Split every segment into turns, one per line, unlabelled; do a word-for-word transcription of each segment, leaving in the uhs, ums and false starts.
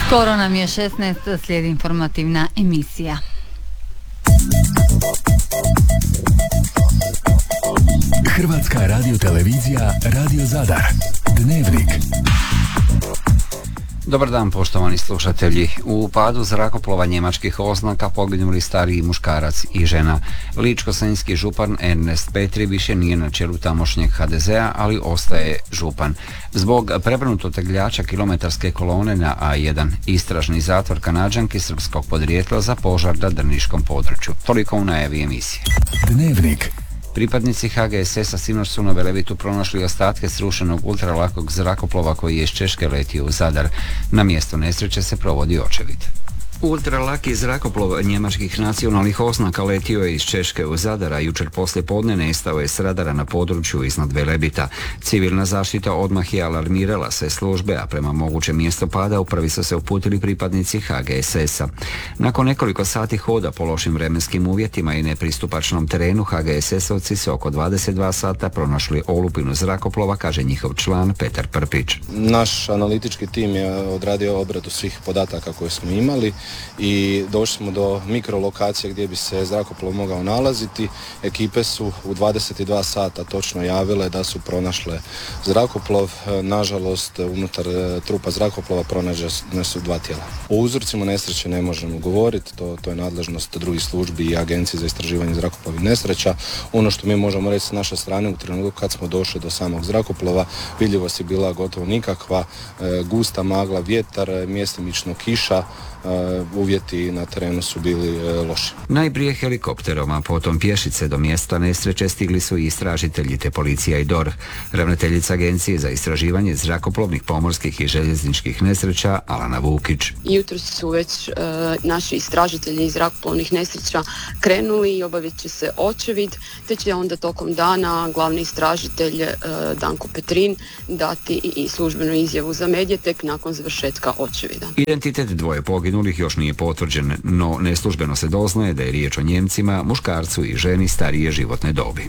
Skoro nam je šesnaest, slijedi informativna emisija.
Hrvatska radiotelevizija, Radio Zadar. Dnevnik.
Dobar dan, poštovani slušatelji. U padu zrakoplova njemačkih oznaka poginuli stariji muškarac i žena. Ličko-senjski župan Ernest Petri više nije na čelu tamošnjeg ha de zea, ali ostaje župan. Zbog prebrnutog tegljača kilometarske kolone na a jedan, istražni zatvor Kanađanki srpskog podrijetla za požar na drniškom području. Toliko u najavi emisije.
Dnevnik.
Pripadnici ha ge es es a sinoć su na Velebitu pronašli ostatke srušenog ultralakog zrakoplova koji je iz Češke letio u Zadar. Na mjestu nesreće se provodi očevid. Ultralaki zrakoplov njemačkih nacionalnih oznaka letio je iz Češke u Zadar, a jučer poslije podne nestao je s radara na području iznad Velebita. Civilna zaštita odmah je alarmirala sve službe, a prema mogućem mjestu pada u prvi su se uputili pripadnici ha ge es es a. Nakon nekoliko sati hoda po lošim vremenskim uvjetima i nepristupačnom terenu, ha ge es es-ovci su oko dvadeset dva sata pronašli olupinu zrakoplova, kaže njihov član Petar Prpić.
Naš analitički tim je odradio obradu svih podataka koje smo imali i došli smo do mikrolokacije gdje bi se zrakoplov mogao nalaziti. Ekipe su u dvadeset dva sata točno javile da su pronašle zrakoplov. Nažalost, unutar trupa zrakoplova pronađene su dva tijela. O uzrocima nesreće ne možemo govoriti, to, to je nadležnost drugih službi i agencije za istraživanje zrakoplovih nesreća. Ono što mi možemo reći s naše strane, u trenutku kad smo došli do samog zrakoplova, vidljivost je bila gotovo nikakva, gusta magla, vjetar, mjestimično kiša, uvjeti na terenu su bili loši.
Najprije helikopterom, a potom pješice do mjesta nesreće stigli su i istražitelji te policija i dorh. Ravnateljica Agencije za istraživanje zrakoplovnih, pomorskih i željezničkih nesreća Alana Vukić.
Jutros su već e, naši istražitelji zrakoplovnih nesreća krenuli i obavit će se očevid, te će onda tokom dana glavni istražitelj e, Danko Petrin dati i službenu izjavu za medije tek nakon završetka očevida.
Identitet dvoje poginulih još nije potvrđen, no neslužbeno se doznaje da je riječ o Njemcima, muškarcu i ženi starije životne dobi.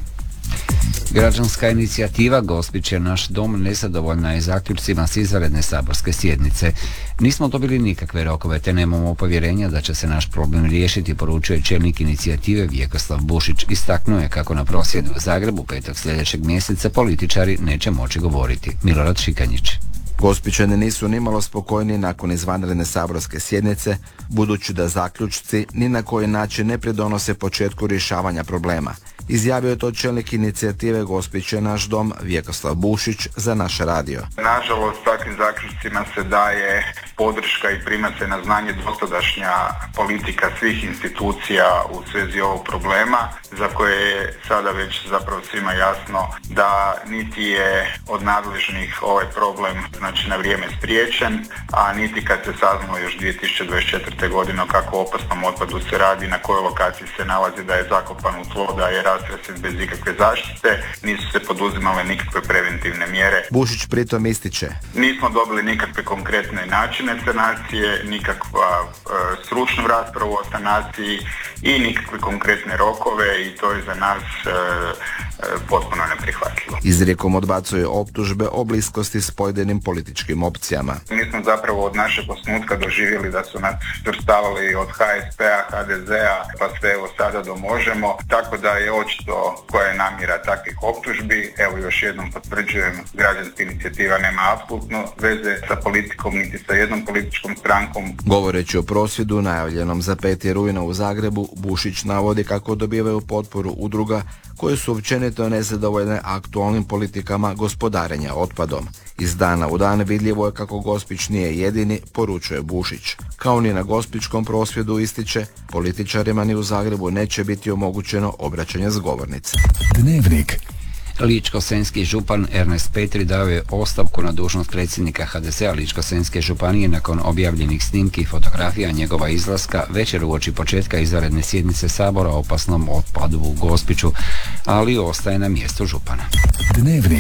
Građanska inicijativa Gospić je naš dom nezadovoljna je zaključcima s izvanredne saborske sjednice. Nismo dobili nikakve rokove, te nemamo povjerenja da će se naš problem riješiti, poručuje čelnik inicijative Vjekoslav Bušić. Istaknuo je kako na prosvjedu u Zagrebu petog sljedećeg mjeseca političari neće moći govoriti. Milorad Šikanjić.
Gospićani nisu nimalo spokojni nakon izvanredne saborske sjednice, budući da zaključci ni na koji način ne pridonose početku rješavanja problema. Izjavio je to čelnik inicijative Gospić je naš dom Vjekoslav Bušić za naš radio.
Nažalost, takvim zaključcima se daje podrška i prima se na znanje dosadašnja politika svih institucija u svezi ovog problema, za koje je sada već zapravo svima jasno da niti je od nadležnih ovaj problem znači na vrijeme spriječen, a niti kad se saznalo još dvije tisuće dvadeset četvrte. godine o kako opasnom otpadu se radi, na kojoj lokaciji se nalazi, da je zakopan u tlo, da je rastresit bez ikakve zaštite, nisu se poduzimale nikakve preventivne mjere.
Bušić pritom ističe:
nismo dobili nikakve konkretne načine sanacije, nikakva e, stručnu raspravu o sanaciji i nikakve konkretne rokove, i to je za nas e, e, potpuno neprihvatljivo.
Izrijekom odbacuje optužbe o bliskosti s pojedinim političkim opcijama.
Mi smo zapravo od našeg osnutka doživjeli da su nas svrstavali od ha es pe a, ha de zea, pa sve evo sada do Možemo, tako da je očito koja je namjera takvih optužbi. Evo još jednom potvrđujem, građanska inicijativa nema apsolutno veze sa politikom niti sa jednom političkom strankom.
Govoreći o prosvjedu najavljenom za peti rujna u Zagrebu, Bušić navodi kako dobivaju potporu udruga koje su općenito nezadovoljne aktualnim politikama gospodarenja otpadom. Iz dana u dan vidljivo je kako Gospić nije jedini, poručuje Bušić. Kao ni na gospićkom prosvjedu ističe, političarima ni u Zagrebu neće biti omogućeno obraćanje s govornice.
Dnevnik.
Ličko-senjski župan Ernest Petri dao je ostavku na dužnost predsjednika ha de zea Ličko-senjske županije nakon objavljenih snimki i fotografija njegova izlaska večer uoči početka izvanredne sjednice Sabora o opasnom otpadu u Gospiću, ali ostaje na mjestu župana.
Dnevnik.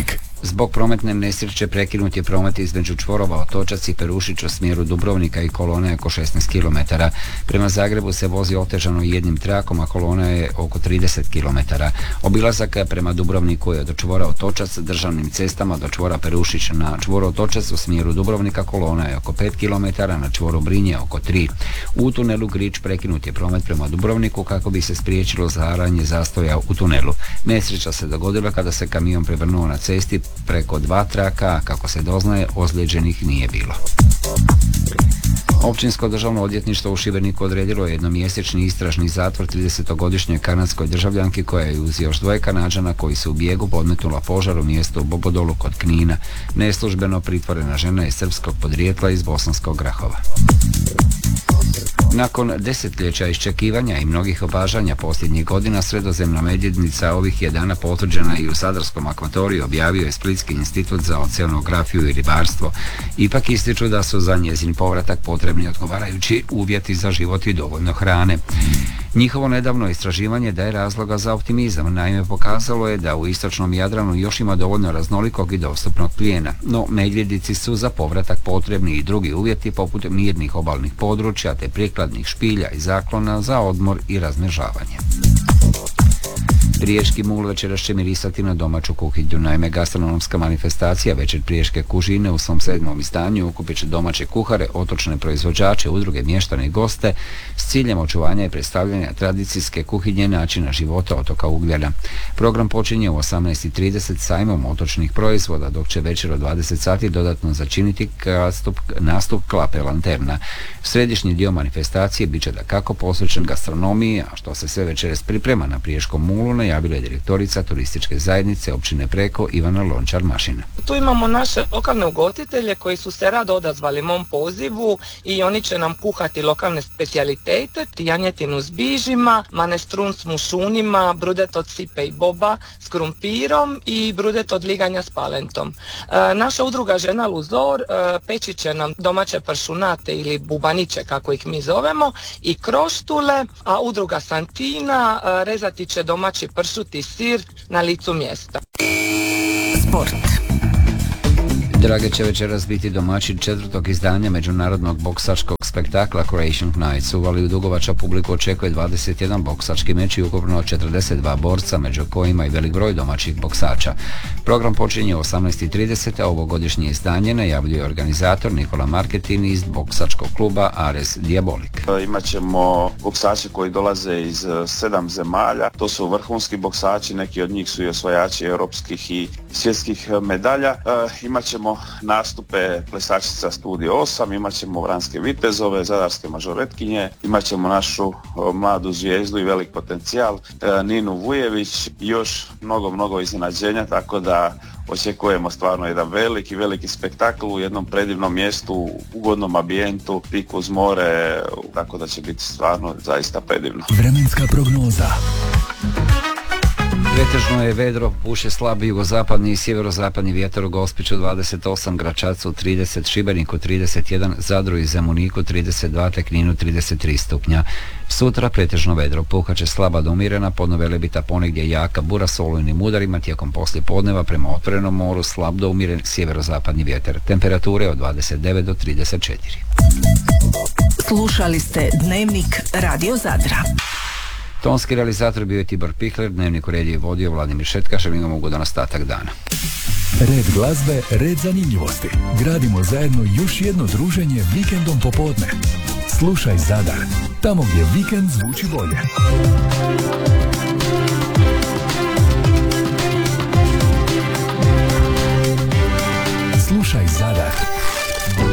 Zbog prometne nesreće prekinut je promet između čvorova Otočac i Perušić u smjeru Dubrovnika i kolona je oko šesnaest kilometara. Prema Zagrebu se vozi otežano jednim trakom, a kolona je oko trideset kilometara. Obilazak prema Dubrovniku je od čvora Otočac državnim cestama do čvora Perušić. Na čvoru Otočac u smjeru Dubrovnika kolona je oko pet kilometara, na čvoru Brinje oko tri. U tunelu Grič prekinut je promet prema Dubrovniku kako bi se spriječilo zaharanje zastoja u tunelu. Nesreća se dogodila kada se kamion prevrnuo na cesti preko dva traka, a kako se doznaje ozlijeđenih nije bilo. Općinsko državno odvjetništvo u Šibeniku odredilo je jednomjesečni istražni zatvor tridesetogodišnjoj kanadskoj državljanki koja je uz još dvoje Kanađana koji su u bijegu podmetnula požar u mjestu u Bobodolu kod Knina. Neslužbeno pritvorena žena je srpskog podrijetla iz Bosanskog Grahova. Nakon desetljeća iščekivanja i mnogih opažanja posljednjih godina, sredozemna medvjednica ovih je dana potvrđena i u Zadarskom akvatoriju, objavio je Splitski institut za oceanografiju i ribarstvo. Ipak ističu da su za njezin povratak potrebni odgovarajući uvjeti za život i dovoljno hrane. Njihovo nedavno istraživanje daje razloga za optimizam. Naime, pokazalo je da u istočnom Jadranu još ima dovoljno raznolikog i dostupnog plijena, no medvjedici su za povratak potrebni i drugi uvjeti poput mirnih obalnih područja te prikladnih špilja i zaklona za odmor i razmnožavanje. Riječki mul večeras će mirisati na domaću kuhinju. Naime, gastronomska manifestacija Večer Priješke kužine u svom sedmom izdanju okupit će domaće kuhare, otočne proizvođače, udruge, mještane i goste s ciljem očuvanja i predstavljanja tradicijske kuhinje načina života otoka Ugljana. Program počinje u osamnaest i trideset sajmom otočnih proizvoda, dok će večer od dvadeset sati dodatno začiniti nastup, nastup Klape lanterna. Središnji dio manifestacije bit će dakako posvećen gastronomiji, a što se sve večeras priprema na Priješkom mulu najavila je direktorica turističke zajednice općine Preko Ivana Lončar-Mašina.
Tu imamo naše lokalne ugostitelje koji su se rado odazvali mom pozivu i oni će nam kuhati lokalne specijalitete, janjetinu s bižima, manestrun s mušunima, brudet od sipe i boba s krumpirom i brudet od liganja s palentom. E, naša udruga Žena Luzor e, peći će nam domaće pršunate ili bubaniće kako ih mi zovemo i kroštule, a udruga Santina e, rezati će domaći pršuti sir na licu mjesta.
Sport.
Drage će večeras biti domaćin četvrtog izdanja međunarodnog boksačkog spektakla Croatian Knights. U Valiju Dugovača publiku očekuje dvadeset jedan boksački meč i ukupno četrdeset dva borca, među kojima i velik broj domaćih boksača. Program počinje u osamnaest i trideset, a ovogodišnje izdanje najavljuje organizator Nikola Marketin iz boksačkog kluba Ares Diabolik.
Imaćemo boksače koji dolaze iz sedam zemalja, to su vrhunski boksači, neki od njih su i osvajači europskih i svjetskih medalja. E, imaćemo nastupe plesačica Studio osam, imaćemo vranske vitezove, zadarske mažoretkinje, imaćemo našu o, mladu zvijezdu i velik potencijal, e, Ninu Vujević i još mnogo, mnogo iznenađenja, tako da očekujemo stvarno jedan veliki, veliki spektakl u jednom predivnom mjestu, u ugodnom ambijentu, piku uz more, tako da će biti stvarno zaista predivno.
Vremenska prognoza.
Pretežno je vedro, puše slab jugozapadni i sjeverozapadni vjetar u Gospiću dvadeset osam, Gračacu trideset, Šibeniku trideset jedan, Zadru i Zemuniku trideset dva, te Kninu trideset tri stupnja. Sutra pretežno vedro, puhaće slaba do umjerena, podno Velebita ponegdje jaka bura s olujnim udarima, tijekom poslije podneva prema otvorenom moru slab do umjeren sjeverozapadni vjetar. Temperature od dvadeset devet do trideset četiri.
Slušali ste Dnevnik Radio Zadra.
Tonski realizator bio je Tibor Pikler, Dnevnik uredio i vodio Vladimir Šetka, želim vam ugodan ostatak dana.
Red glazbe, red zanimljivosti. Gradimo zajedno još jedno druženje vikendom popodne. Slušaj Zadar, tamo gdje vikend zvuči bolje. Slušaj Zadar.